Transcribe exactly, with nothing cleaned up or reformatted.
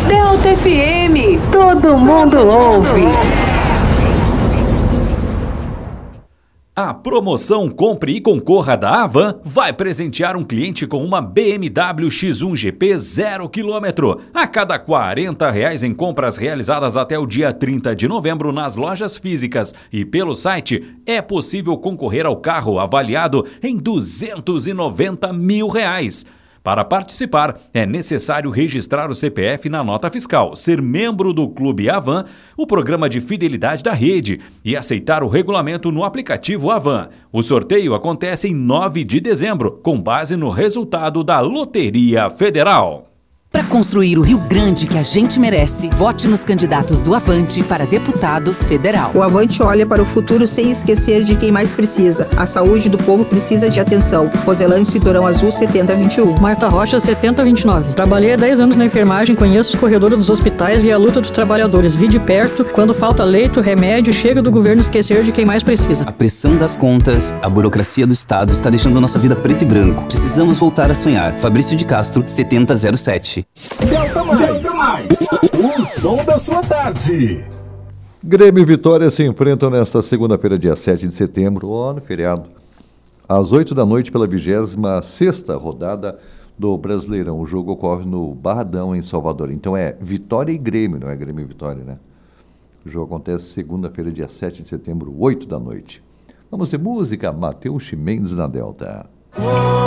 Delta F M, todo mundo ouve. A promoção Compre e Concorra da Avan vai presentear um cliente com uma B M W X um G P zero quilômetro a cada quarenta reais em compras realizadas até o dia trinta de novembro nas lojas físicas e pelo site. É possível concorrer ao carro avaliado em duzentos e noventa mil reais. Para participar, é necessário registrar o C P F na nota fiscal, ser membro do Clube Avan, o programa de fidelidade da rede, e aceitar o regulamento no aplicativo Avan. O sorteio acontece em nove de dezembro, com base no resultado da Loteria Federal. Para construir o Rio Grande que a gente merece, vote nos candidatos do Avante para deputado federal. O Avante olha para o futuro sem esquecer de quem mais precisa. A saúde do povo precisa de atenção. Roselândia Cinturão Azul setenta vinte e um. Marta Rocha setenta vinte e nove. Trabalhei há dez anos na enfermagem, conheço os corredores dos hospitais e a luta dos trabalhadores. Vi de perto, quando falta leito, remédio, chega do governo esquecer de quem mais precisa. A pressão das contas, a burocracia do Estado está deixando a nossa vida preto e branco. Precisamos voltar a sonhar. Fabrício de Castro, setenta zero sete. Delta Mais, Delta Mais. O, o som da sua tarde. Grêmio e Vitória se enfrentam nesta segunda-feira, dia sete de setembro, ó, no feriado, às oito da noite pela vigésima sexta rodada do Brasileirão. O jogo ocorre no Barradão, em Salvador. Então é Vitória e Grêmio, não é Grêmio e Vitória, né? O jogo acontece segunda-feira, dia sete de setembro, oito da noite. Vamos ter música, Matheus Chimendes na Delta.